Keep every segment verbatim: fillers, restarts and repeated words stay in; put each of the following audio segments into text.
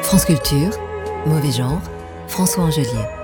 France Culture, Mauvais Genre, François Angelier.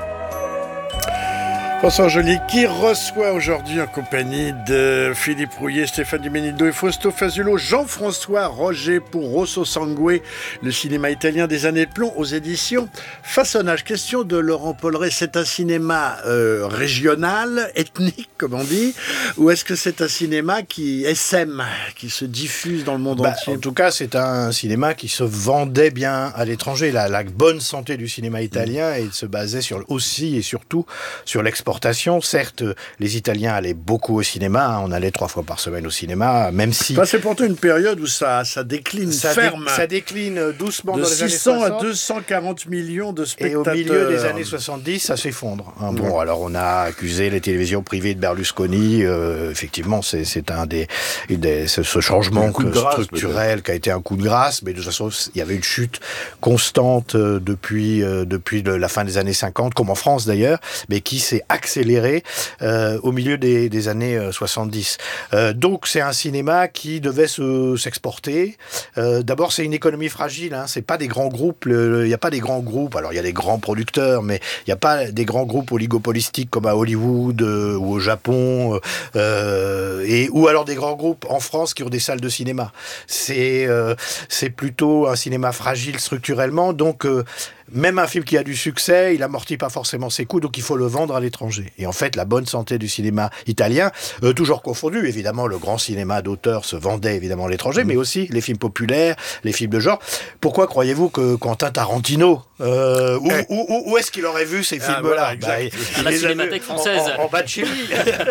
François Angelier qui reçoit aujourd'hui en compagnie de Philippe Rouillet, Stéphane Dimenido et Fausto Fazulo, Jean-François Roger pour Rosso Sangue, le cinéma italien des années de plomb aux éditions Façonnage. Question de Laurent Polleret, c'est un cinéma euh, régional, ethnique comme on dit, ou est-ce que c'est un cinéma qui essaime, qui se diffuse dans le monde bah, entier? En tout cas, c'est un cinéma qui se vendait bien à l'étranger. La, la bonne santé du cinéma italien mmh. et se basait sur, aussi et surtout sur l'exportation. Certes, les Italiens allaient beaucoup au cinéma, hein, on allait trois fois par semaine au cinéma, même si... Enfin, c'est pourtant une période où ça, ça décline ça ferme. Dé, ça décline doucement de dans les années soixante. De six cents à deux cent quarante millions de spectateurs. Et au milieu des années soixante-dix, ça s'effondre. Hein, bon, ouais. Alors on a accusé les télévisions privées de Berlusconi. Euh, effectivement, c'est, c'est un des... des ce, ce changement que, grâce, structurel peut-être. Qui a été un coup de grâce, mais de toute façon, il y avait une chute constante euh, depuis, euh, depuis le, la fin des années cinquante, comme en France d'ailleurs, mais qui s'est accéléré euh, au milieu des, des années euh, soixante-dix. Euh, donc c'est un cinéma qui devait se, s'exporter. Euh, d'abord c'est une économie fragile, hein, c'est pas des grands groupes, il n'y a pas des grands groupes, alors il y a des grands producteurs, mais il n'y a pas des grands groupes oligopolistiques comme à Hollywood euh, ou au Japon, euh, et, ou alors des grands groupes en France qui ont des salles de cinéma. C'est, euh, c'est plutôt un cinéma fragile structurellement, donc euh, même un film qui a du succès, il amortit pas forcément ses coûts, donc il faut le vendre à l'étranger. Et en fait, la bonne santé du cinéma italien, euh, toujours confondu, évidemment, le grand cinéma d'auteur se vendait évidemment à l'étranger, mmh. mais aussi les films populaires, les films de genre. Pourquoi croyez-vous que Quentin Tarantino, euh, où, eh. où, où, où est-ce qu'il aurait vu ces ah, films-là voilà, bah, il, La Cinémathèque française. En, en, en bas de chez lui.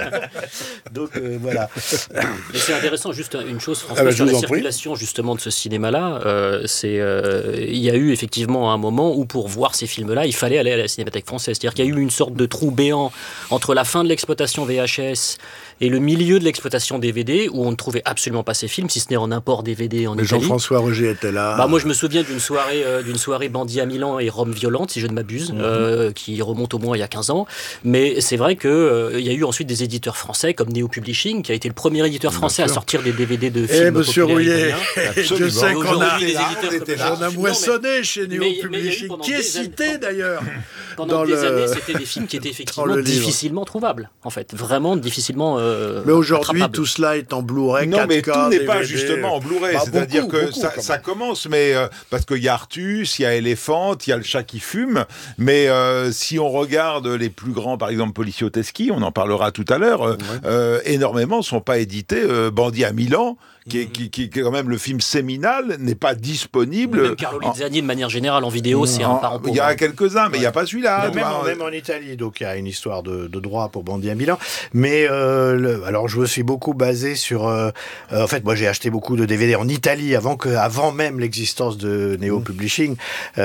Donc euh, voilà. Mais c'est intéressant, juste une chose, François, ah bah, sur la circulation prie. justement de ce cinéma-là, euh, c'est, euh, il y a eu effectivement un moment où pour voir ces films-là, il fallait aller à la Cinémathèque française. C'est-à-dire qu'il y a eu une sorte de trou béant entre la fin de l'exploitation V H S et le milieu de l'exploitation D V D, où on ne trouvait absolument pas ces films, si ce n'est en import D V D en Mais Italie. Jean-François Roger était là. Bah, moi, je me souviens d'une soirée, euh, d'une soirée Bandit à Milan et Rome violente, si je ne m'abuse, mmh. euh, qui remonte au moins il y a quinze ans. Mais c'est vrai qu'il euh, y a eu ensuite des éditeurs français, comme Neo Publishing, qui a été le premier éditeur français à sortir des D V D de films eh, monsieur Rouillet, je sais qu'on a, des on a moissonné chez Neo Publishing, qui est cité d'ailleurs. Pendant des années, c'était des films qui étaient effectivement difficilement trouvables, en fait. Vraiment difficilement euh, Mais aujourd'hui, tout cela est en Blu-ray, non, mais quatre K, tout n'est D V D. pas justement en Blu-ray. Bah, C'est-à-dire beaucoup, que beaucoup, ça, ça commence, mais euh, parce qu'il y a Artus, il y a Elephant, il y a le chat qui fume. Mais euh, si on regarde les plus grands, par exemple Policioteschi, on en parlera tout à l'heure, ouais. euh, énormément ne sont pas édités. Euh, Bandit à Milan, qui est, qui, qui, qui est quand même le film séminal, n'est pas disponible. Même Carlo Lizzani, en... de manière générale, en vidéo, en... c'est un parent pauvre. Il y a quelques-uns, mais ouais. il n'y a pas celui-là. Même, en, même en Italie, donc il y a une histoire de, de droit pour Bandit à Milan. Mais euh, le, alors je me suis beaucoup basé sur... Euh, euh, en fait, moi j'ai acheté beaucoup de D V D en Italie avant, que, avant même l'existence de Neo Publishing.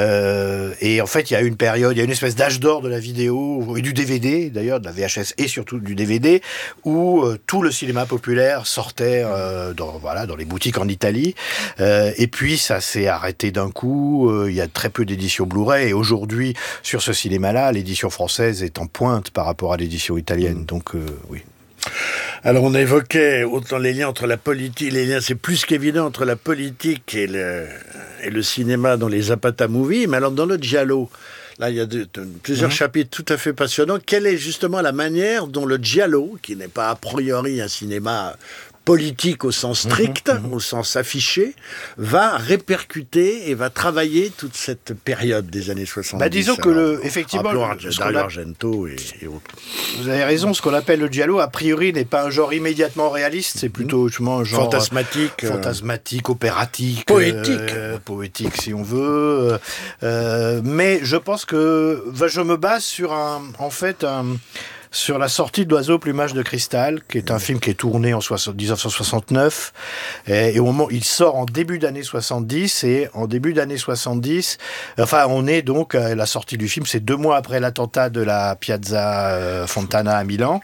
Euh, et en fait, il y a eu une période, il y a une espèce d'âge d'or de la vidéo, et du D V D d'ailleurs, de la V H S et surtout du D V D, où euh, tout le cinéma populaire sortait euh, dans... Voilà, dans les boutiques en Italie. Euh, et puis, ça s'est arrêté d'un coup. Euh, il y a très peu d'éditions Blu-ray. Et aujourd'hui, sur ce cinéma-là, l'édition française est en pointe par rapport à l'édition italienne. Donc, euh, oui. Alors, on évoquait autant les liens entre la politique, les liens, c'est plus qu'évident entre la politique et le, et le cinéma dans les Zapata Movies. Mais alors, dans le Giallo, là, il y a de, de, plusieurs mmh. chapitres tout à fait passionnants. Quelle est justement la manière dont le Giallo, qui n'est pas a priori un cinéma politique au sens strict, mmh, mmh. au sens affiché, va répercuter et va travailler toute cette période des années soixante-dix. Bah disons que le, effectivement, le, Dario Argento et, et autres. Vous avez raison, ce qu'on appelle le giallo, a priori, n'est pas un genre immédiatement réaliste, c'est plutôt justement un genre fantasmatique, euh, fantasmatique, opératique, poétique, euh, poétique si on veut. Euh, mais je pense que je me base sur un, en fait, un sur la sortie d'Oiseau plumage de cristal, qui est un film qui est tourné en dix-neuf cent soixante-neuf, et, et au moment, il sort en début d'année soixante-dix, et en début d'année soixante-dix, enfin, on est donc, à la sortie du film, c'est deux mois après l'attentat de la Piazza euh, Fontana à Milan,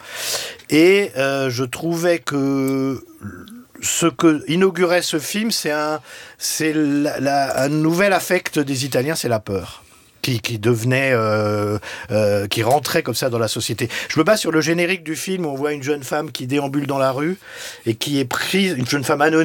et euh, je trouvais que ce que inaugurait ce film, c'est un, c'est la, la, un nouvel affect des Italiens, c'est la peur. Qui, qui devenait, euh, euh, qui rentrait comme ça dans la société. Je me base sur le générique du film où on voit une jeune femme qui déambule dans la rue et qui est prise, une jeune femme anonyme,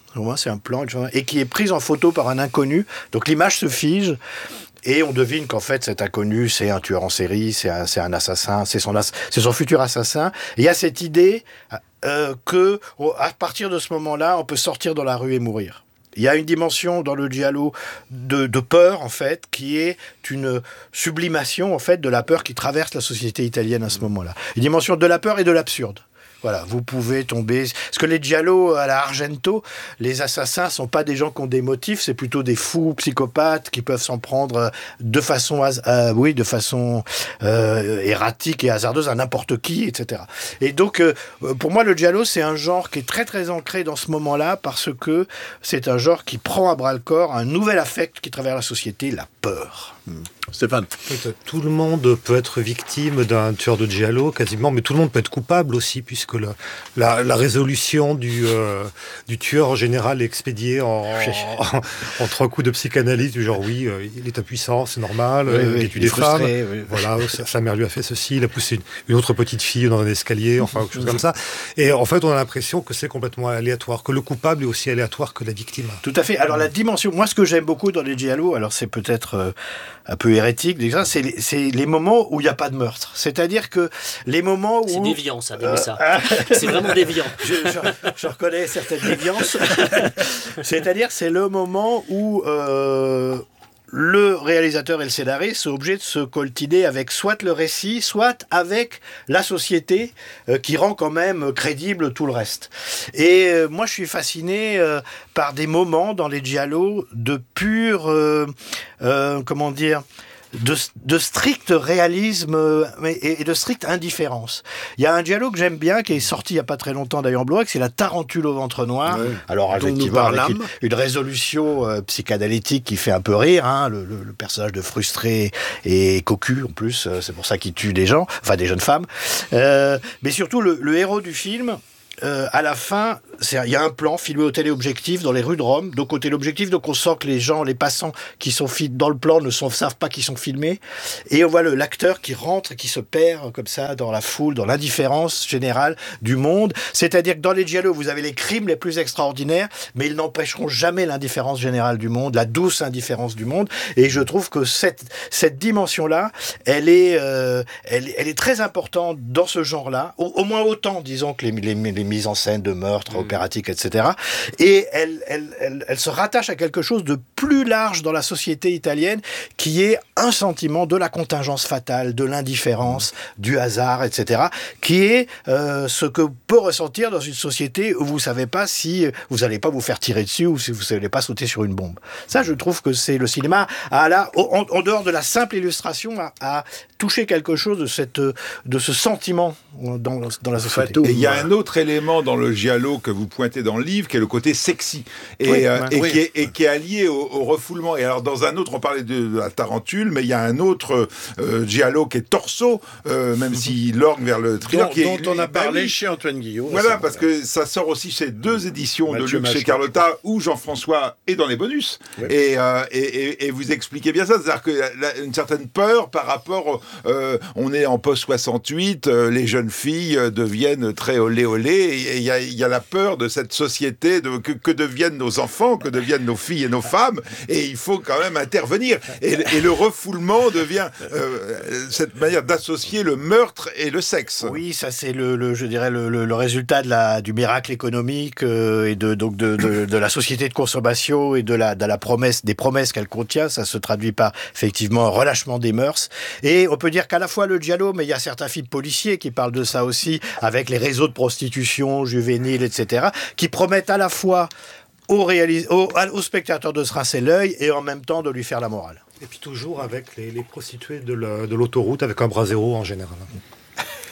Au moins, c'est un plan, et qui est prise en photo par un inconnu. Donc l'image se fige. Et on devine qu'en fait, cet inconnu, c'est un tueur en série, c'est un, c'est un assassin, c'est son, as, c'est son futur assassin. Et il y a cette idée euh, que, à partir de ce moment-là, on peut sortir dans la rue et mourir. Il y a une dimension dans le giallo de, de peur, en fait, qui est une sublimation, en fait, de la peur qui traverse la société italienne à ce moment-là. Une dimension de la peur et de l'absurde. Voilà, vous pouvez tomber... Parce que les giallo à la Argento, les assassins sont pas des gens qui ont des motifs, c'est plutôt des fous psychopathes qui peuvent s'en prendre de façon, euh, oui, de façon euh, erratique et hasardeuse à n'importe qui, et cetera. Et donc, euh, pour moi, le giallo, c'est un genre qui est très très ancré dans ce moment-là parce que c'est un genre qui prend à bras-le-corps un nouvel affect qui traverse la société, la peur. Mmh. Stéphane. Tout le monde peut être victime d'un tueur de giallo, quasiment, mais tout le monde peut être coupable aussi, puisque le, la, la résolution du, euh, du tueur en général est expédiée en, en, en trois coups de psychanalyse, du genre oui, euh, il est impuissant, c'est normal, oui, euh, oui, il tue des femmes, oui. voilà, sa, sa mère lui a fait ceci, il a poussé une, une autre petite fille dans un escalier, enfin quelque chose comme ça. Et en fait, on a l'impression que c'est complètement aléatoire, que le coupable est aussi aléatoire que la victime. Tout à fait. Alors la dimension, moi ce que j'aime beaucoup dans les giallo, alors c'est peut-être euh, un peu hérétique, déjà, c'est les, c'est les moments où il n'y a pas de meurtre. C'est-à-dire que les moments où... C'est déviant, ça, d'aimer euh, ça. C'est vraiment déviant. Je, je, je reconnais certaines déviances. C'est-à-dire, c'est le moment où... Euh, le réalisateur et le scénariste sont obligés de se coltiner avec soit le récit, soit avec la société euh, qui rend quand même crédible tout le reste. Et euh, moi, je suis fasciné euh, par des moments dans les giallo de pur, euh, euh, comment dire, de, de strict réalisme et, et de stricte indifférence. Il y a un giallo que j'aime bien, qui est sorti il n'y a pas très longtemps d'ailleurs en Blu-ray, c'est La Tarentule au ventre noir. Ouais. Alors effectivement, avec une, une résolution euh, psychanalytique qui fait un peu rire, hein, le, le, le personnage de frustré et cocu en plus, euh, c'est pour ça qu'il tue des gens, enfin des jeunes femmes. Euh, mais surtout le, le héros du film, Euh, à la fin, il y a un plan filmé au téléobjectif dans les rues de Rome. Donc au téléobjectif, donc on sent que les gens, les passants qui sont dans le plan ne sont, savent pas qu'ils sont filmés. Et on voit le, l'acteur qui rentre et qui se perd comme ça dans la foule, dans l'indifférence générale du monde. C'est-à-dire que dans les giallo, vous avez les crimes les plus extraordinaires, mais ils n'empêcheront jamais l'indifférence générale du monde, la douce indifférence du monde. Et je trouve que cette, cette dimension-là, elle est, euh, elle, elle est très importante dans ce genre-là, au, au moins autant, disons, que les, les, les mise en scène de meurtres mmh. opératiques, et cetera. Et elle, elle, elle, elle se rattache à quelque chose de plus large dans la société italienne, qui est un sentiment de la contingence fatale, de l'indifférence, mmh. du hasard, et cetera, qui est euh, ce que peut ressentir dans une société où vous ne savez pas si vous n'allez pas vous faire tirer dessus ou si vous n'allez pas sauter sur une bombe. Ça, je trouve que c'est le cinéma, à la, en, en dehors de la simple illustration, à, à toucher quelque chose de, cette, de ce sentiment dans, dans la société. Et il y a un autre élément dans le giallo que vous pointez dans le livre, qui est le côté sexy et, oui, euh, et, oui. qui, est, et qui est allié au, au refoulement. Et alors dans un autre, on parlait de, de la tarentule, mais il y a un autre euh, giallo qui est torso, euh, même s'il l'orgue vers le thriller, dont, qui est, dont on a parlé bah, oui. chez Antoine Guillot. Voilà, parce que ça sort aussi chez deux éditions Mathieu de luxe chez Carlotta, où Jean-François est dans les bonus. Oui. Et, euh, et, et, et vous expliquez bien ça, c'est-à-dire qu'il y a une certaine peur par rapport, euh, on est en post soixante-huit, euh, les jeunes filles deviennent très olé olé, et il y a, y a la peur de cette société, de, que, que deviennent nos enfants, que deviennent nos filles et nos femmes, et il faut quand même intervenir. Et, et le refoulement devient euh, cette manière d'associer le meurtre et le sexe. Oui, ça c'est le, le je dirais le, le, le résultat de la, du miracle économique euh, et de, donc de, de, de la société de consommation et de la, de la promesse, des promesses qu'elle contient. Ça se traduit par effectivement un relâchement des mœurs. Et on peut dire qu'à la fois le giallo, mais il y a certains films policiers qui parlent de ça aussi, avec les réseaux de prostitution juvénile, et cetera, qui promettent à la fois au, réalis- au, au spectateur de se rincer l'œil et en même temps de lui faire la morale. Et puis toujours avec les, les prostituées de, le, de l'autoroute avec un bras zéro en général.